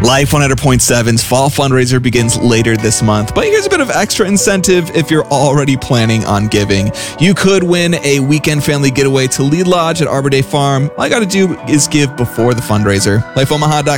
Life 100.7's fall fundraiser begins later this month, but here's a bit of extra incentive if you're already planning on giving. You could win a weekend family getaway to Lead Lodge at Arbor Day Farm. All you got to do is give before the fundraiser. LifeOmaha.com